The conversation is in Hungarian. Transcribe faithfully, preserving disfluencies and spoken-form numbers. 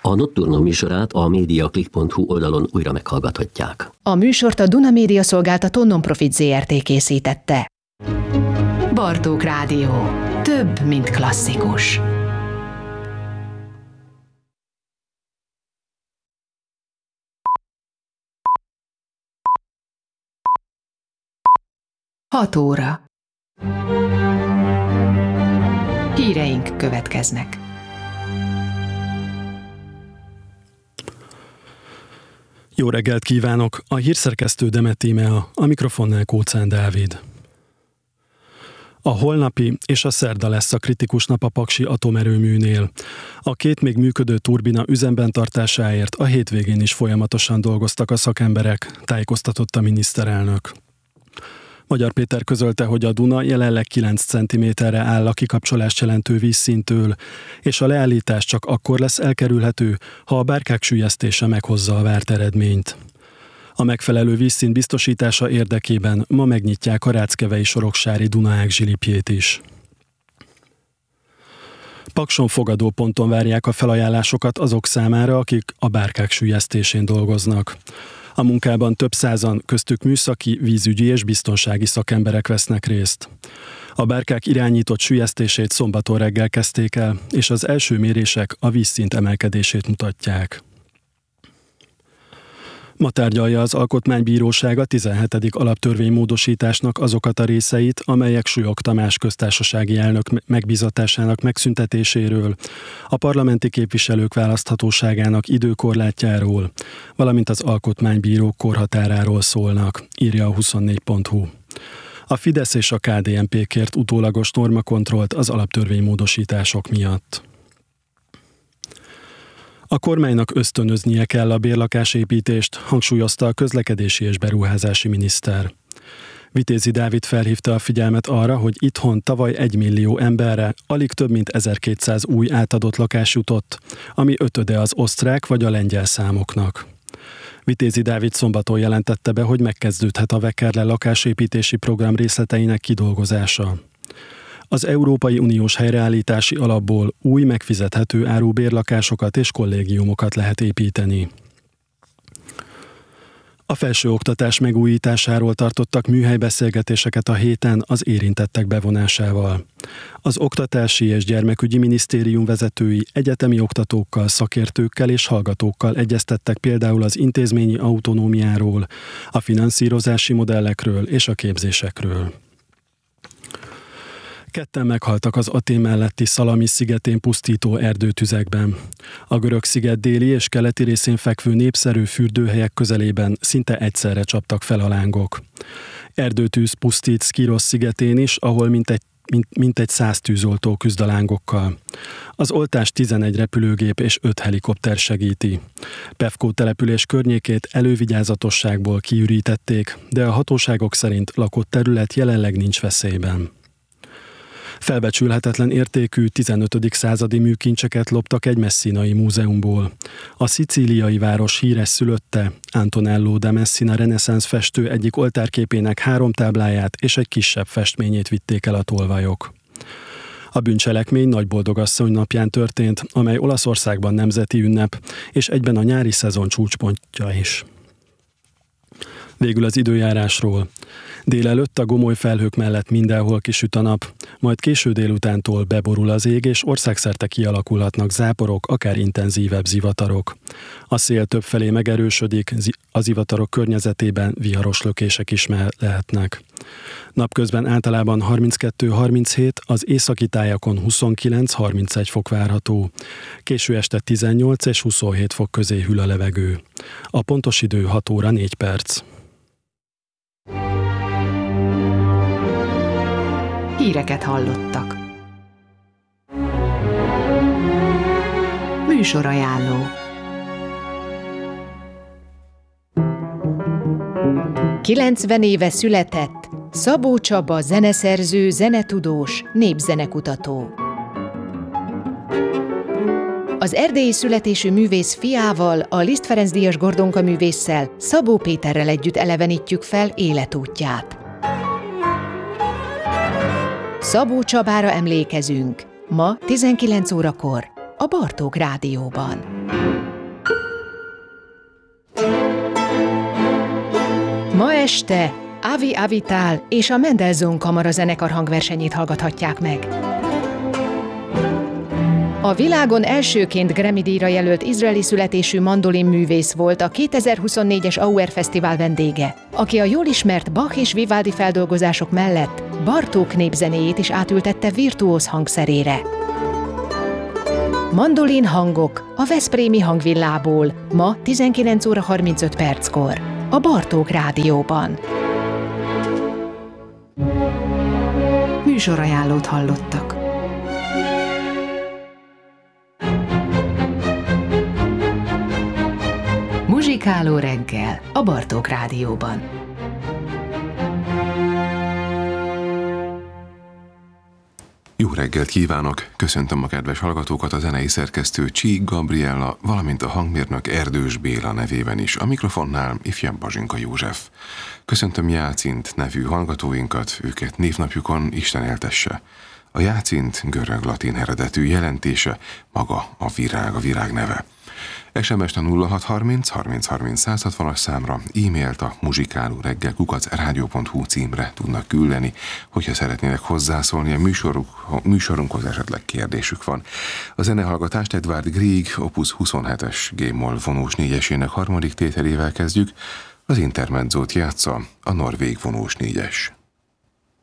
A Nocturno műsorát a mediaclick pont hu oldalon újra meghallgathatják. A műsort a Duna Média Szolgáltató Nonprofit zé er té készítette. Bartók Rádió. Több, mint klasszikus. Hat óra. Híreink következnek. Jó reggelt kívánok! A hírszerkesztő Demet Tímea, a mikrofonnál Kóczán Dávid. A holnapi és a szerda lesz a kritikus nap a paksi atomerőműnél. A két még működő turbina üzemben tartásáért a hétvégén is folyamatosan dolgoztak a szakemberek, tájékoztatott a miniszterelnök. Magyar Péter közölte, hogy a Duna jelenleg kilenc centiméterre áll a kikapcsolást jelentő vízszintől, és a leállítás csak akkor lesz elkerülhető, ha a bárkák süllyesztése meghozza a várt eredményt. A megfelelő vízszint biztosítása érdekében ma megnyitják a Ráckevei Soroksári Dunaág zsilipjét is. Pakson fogadóponton várják a felajánlásokat azok számára, akik a bárkák süllyesztésén dolgoznak. A munkában több százan, köztük műszaki, vízügyi és biztonsági szakemberek vesznek részt. A bárkák irányított süllyesztését szombaton reggel kezdték el, és az első mérések a vízszint emelkedését mutatják. Ma tárgyalja az Alkotmánybíróság a tizenhetedik alaptörvénymódosításnak azokat a részeit, amelyek Súlyog Tamás köztársasági elnök megbízatásának megszüntetéséről, a parlamenti képviselők választhatóságának időkorlátjáról, valamint az alkotmánybírók korhatáráról szólnak, írja a huszonnégy pont hu. A Fidesz és a ká dé en pé kért utólagos normakontrollt az alaptörvénymódosítások miatt. A kormánynak ösztönöznie kell a bérlakásépítést, hangsúlyozta a közlekedési és beruházási miniszter. Vitézi Dávid felhívta a figyelmet arra, hogy itthon tavaly egymillió emberre alig több mint ezerkétszáz új átadott lakás jutott, ami ötöde az osztrák vagy a lengyel számoknak. Vitézi Dávid szombaton jelentette be, hogy megkezdődhet a Veckerle lakásépítési program részleteinek kidolgozása. Az Európai Uniós helyreállítási alapból új megfizethető áru bérlakásokat és kollégiumokat lehet építeni. A felsőoktatás megújításáról tartottak műhelybeszélgetéseket a héten az érintettek bevonásával. Az Oktatási és Gyermekügyi Minisztérium vezetői egyetemi oktatókkal, szakértőkkel és hallgatókkal egyeztettek például az intézményi autonómiáról, a finanszírozási modellekről és a képzésekről. Ketten meghaltak az Atén melletti Szalamis szigetén pusztító erdőtüzekben. A görög sziget déli és keleti részén fekvő népszerű fürdőhelyek közelében szinte egyszerre csaptak fel a lángok. Erdőtűz pusztít Szkirosz szigetén is, ahol mintegy, mint, mintegy száz tűzoltó küzd a lángokkal. Az oltást tizenegy repülőgép és öt helikopter segíti. Pevkó település környékét elővigyázatosságból kiürítették, de a hatóságok szerint lakott terület jelenleg nincs veszélyben. Felbecsülhetetlen értékű tizenötödik századi műkincseket loptak egy messzinai múzeumból. A szicíliai város híres szülötte, Antonello da Messina reneszánsz festő egyik oltárképének három tábláját és egy kisebb festményét vitték el a tolvajok. A bűncselekmény Nagyboldogasszony napján történt, amely Olaszországban nemzeti ünnep, és egyben a nyári szezon csúcspontja is. Végül az időjárásról. Délelőtt a gomoly felhők mellett mindenhol kisüt a nap, majd késő délutántól beborul az ég, és országszerte kialakulhatnak záporok, akár intenzívebb zivatarok. A szél többfelé megerősödik, a zivatarok környezetében viharos lökések is lehetnek. Napközben általában harminckettő-harminchét, az északi tájakon huszonkilenc-harmincegy fok várható. Késő este tizennyolc és huszonhét fok közé hűl a levegő. A pontos idő hat óra négy perc. Híreket hallottak. Műsorajánló. kilencven éve született Szabó Csaba zeneszerző, zenetudós, népzenekutató. Az erdélyi születésű művész fiával, a Liszt Ferenc díjas Gordonka művésszel, Szabó Péterrel együtt elevenítjük fel életútját. Szabó Csabára emlékezünk. Ma tizenkilenc órakor a Bartók Rádióban. Ma este Avi Avital és a Mendelssohn Kamara zenekar hangversenyét hallgathatják meg. A világon elsőként Grammy-díjra jelölt izraeli születésű mandolinművész volt a kétezer-huszonnégyes Auer Fesztivál vendége, aki a jól ismert Bach és Vivaldi feldolgozások mellett Bartók népzenéjét is átültette virtuóz hangszerére. Mandolin hangok a Veszprémi Hangvillából ma tizenkilenc óra harmincöt perckor a Bartók Rádióban. Műsorajánlót hallottak. Muzsikáló reggel a Bartók Rádióban. Jó reggelt kívánok! Köszöntöm a kedves hallgatókat, a zenei szerkesztő Csík Gabriella, valamint a hangmérnök Erdős Béla nevében is. A mikrofonnál ifjabb Bazsinka József. Köszöntöm Jácint nevű hallgatóinkat, őket névnapjukon Isten éltesse. A Jácint görög-latin eredetű jelentése, maga a virág, a virág neve. es em es-t a nulla hat harminc harminc harminc száz hatvanas számra, e-mailt a muzsikáló reggel kukac rádió pont hu címre tudnak küldeni, hogyha szeretnének hozzászólni a műsorunk, műsorunkhoz, esetleg kérdésük van. A zenehallgatást Edvard Grieg opus huszonhetes G-moll vonós négyesének harmadik tételével kezdjük, az intermedzót játsza a norvég vonós négyes.